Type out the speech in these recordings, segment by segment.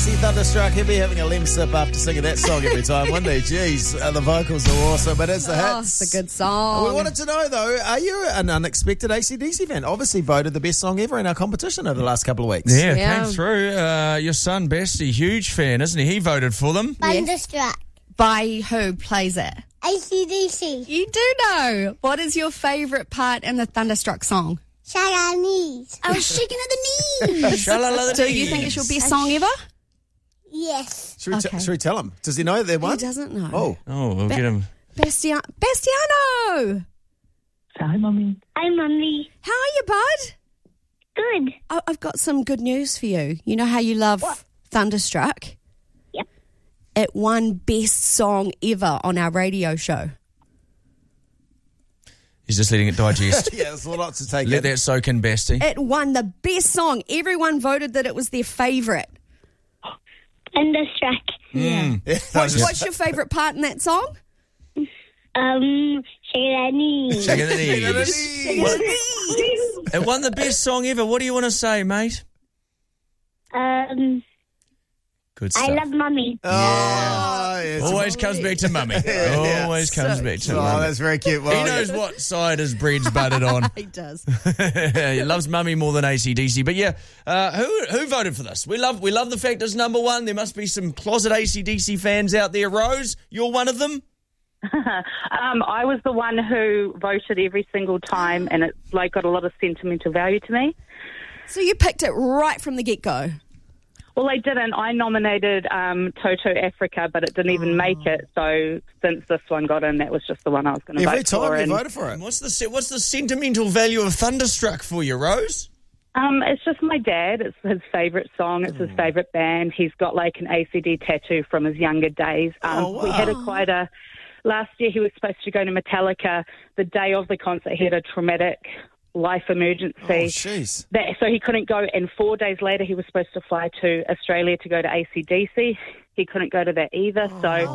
AC/DC Thunderstruck. He'll be having a lem sip after singing that song every time, wouldn't he? Jeez, the vocals are awesome, but it's the hits. Oh, it's a good song. We wanted to know, though, are you an unexpected AC/DC fan? Obviously voted the best song ever in our competition over the last couple of weeks. Yeah, Yeah. came through. Your son, Bestie, huge fan, isn't he? He voted for them. Thunderstruck. By who plays it? AC/DC. You do know. What is your favourite part in the Thunderstruck song? Chinese. Oh, shaking at the knees. Shalala Do you think it's your best song ever? Yes. Should we, Okay. should we tell him? Does he know that one? He doesn't know. Oh. Oh, we'll get him. Bastiano! Say hi, Mummy. Hi, Mummy. How are you, bud? Good. I've got some good news for you. You know how you love Thunderstruck? Yep. It won best song ever on our radio show. He's just letting it digest. Yeah, there's a lot to take Let in. that soak in, Bestie. It won the best song. Everyone voted that it was their favourite. Thunderstruck. Yeah, What's your favourite part in that song? Chinese. Shaking the knees. It won the best song ever. What do you want to say, mate? Good stuff. I love Mummy. Oh, yeah. Always comes back to Mummy. Always comes back to Oh, Mummy. that's very cute. He Well, knows what side his bread's buttered on. He does. He loves Mummy more than AC/DC. But yeah, who voted for this? We love the fact it's number one. There must be some closet AC/DC fans out there. Rose, you're one of them? I was the one who voted every single time, and it's like got a lot of sentimental value to me. So you picked it right from the get-go. Well, I didn't. I nominated Toto Africa, but it didn't even make it. So since this one got in, that was just the one I was going to vote every for. time you And, voted for it. What's the sentimental value of Thunderstruck for you, Rose? it's just my dad. It's his favourite song. It's his favourite band. He's got like an ACD tattoo from his younger days. We had quite a... Last year he was supposed to go to Metallica. The day of the concert, he had a traumatic life emergency. Oh, jeez. So he couldn't go, and 4 days later he was supposed to fly to Australia to go to AC/DC. He couldn't go to that either.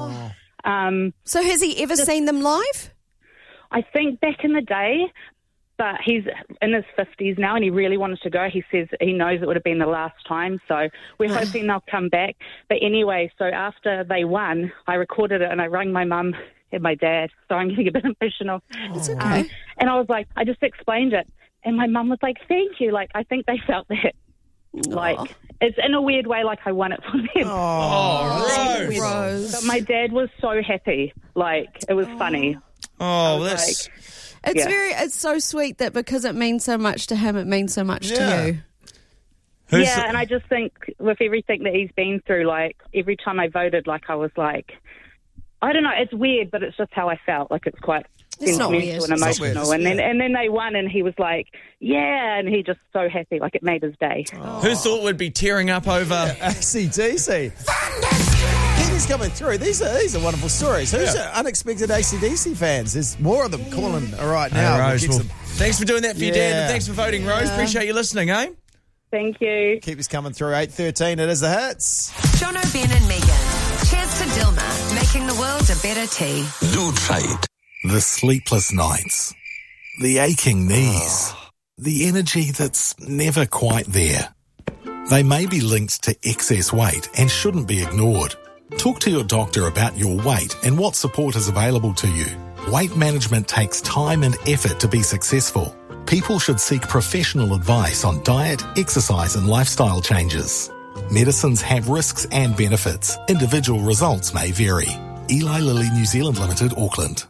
So has he ever seen them live? I think back in the day, but he's in his 50s now and he really wanted to go. He says he knows it would have been the last time, so we're hoping they'll come back. But anyway, so after they won, I recorded it and I rang my mum and my dad, so I'm getting a bit emotional. It's okay. And I was like, I just explained it, and my mum was like, thank you. Like, I think they felt that. Like, it's in a weird way, like I won it for them. Oh, Rose. Rose. But my dad was so happy. Like, it was funny. Oh, was that's... It's Yeah. it's so sweet that because it means so much to him, it means so much Yeah. to you. Yeah, and I just think with everything that he's been through, like, every time I voted, like, I was like, I don't know, it's weird, but it's just how I felt. Like, it's quite It's not sentimental weird. and It's not emotional. weird, And then they won, and he was like, yeah, and he just so happy. Like, it made his day. Who thought we'd be tearing up over... AC/DC. Kenny's coming through. These are wonderful stories. Who's your unexpected AC/DC fans? There's more of them calling right now. Hey, We'll Rose, keep well, some- thanks for doing that for your dad, Yeah. and thanks for voting, Rose. Appreciate you listening, eh? Thank you. keep us coming through. 8:13. It is the hits. Jono, Ben and Megan. Cheers to Dilma, making the world a better tea. The sleepless nights, the aching knees, the energy that's never quite there. They may be linked to excess weight and shouldn't be ignored. Talk to your doctor about your weight and what support is available to you. Weight management takes time and effort to be successful. People should seek professional advice on diet, exercise and lifestyle changes. Medicines have risks and benefits. Individual results may vary. Eli Lilly New Zealand Limited, Auckland.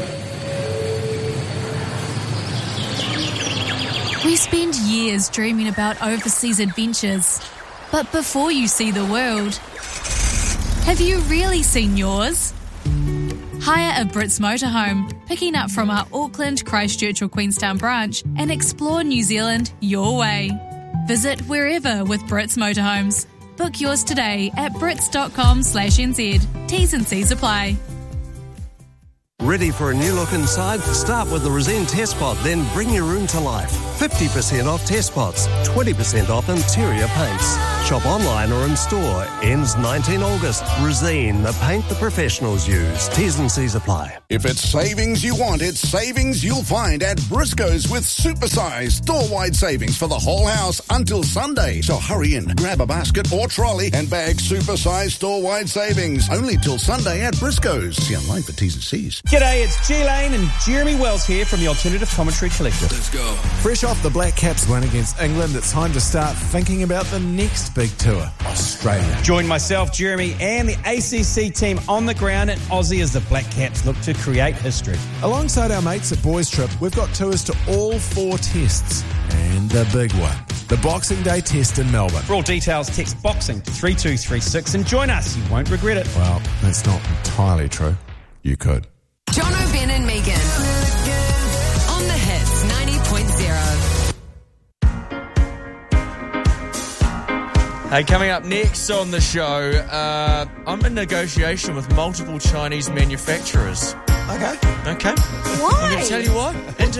We spend years dreaming about overseas adventures. But before you see the world, have you really seen yours? Hire a Brits motorhome, picking up from our Auckland, Christchurch or Queenstown branch, and explore New Zealand your way. Visit wherever with Brits Motorhomes. Book yours today at brits.com/nz. T's and C's apply. Ready for a new look inside? Start with the Resent Test Pot, then bring your room to life. 50% off test pots, 20% off interior paints. Shop online or in store. Ends 19 August. Resene, the paint the professionals use. T's and C's apply. If it's savings you want, it's savings you'll find at Briscoe's with supersized store-wide savings for the whole house until Sunday. So hurry in, grab a basket or trolley and bag supersized store-wide savings. Only till Sunday at Briscoe's. See online for T's and C's. G'day, it's G Lane and Jeremy Wells here from the Alternative Commentary Collective. Let's go. Fresh off the Black Caps win against England, it's time to start thinking about the next big tour, Australia. Join myself, Jeremy, and the ACC team on the ground in Aussie as the Black Caps look to create history. Alongside our mates at Boys Trip, we've got tours to all 4 tests. And the big one, the Boxing Day test in Melbourne. For all details, text BOXING to 3236 and join us. You won't regret it. Well, that's not entirely true. You could. John O'Ben and Megan. On the Hits 90.0. Hey, coming up next on the show, I'm in negotiation with multiple Chinese manufacturers. Okay. Okay. Why? I'm going to tell you what.